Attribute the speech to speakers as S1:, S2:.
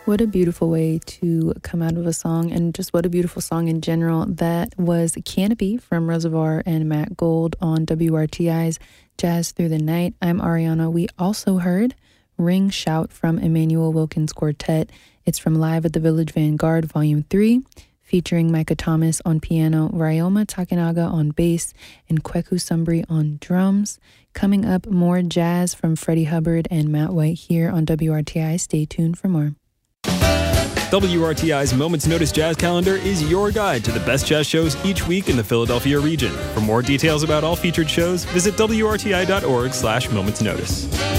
S1: What a beautiful way to come out of a song, and just what a beautiful song in general. That was Canopy from Reservoir and Matt Gold on WRTI's Jazz Through the Night. I'm Ariana. We also heard Ring Shout from Emmanuel Wilkins Quartet. It's from Live at the Village Vanguard, Volume 3, featuring Micah Thomas on piano, Ryoma Takanaga on bass, and Kweku Sumbri on drums. Coming up, more jazz from Freddie Hubbard and Matt White here on WRTI. Stay tuned for more.
S2: WRTI's Moments Notice Jazz Calendar is your guide to the best jazz shows each week in the Philadelphia region. For more details about all featured shows, visit WRTI.org/momentsnotice.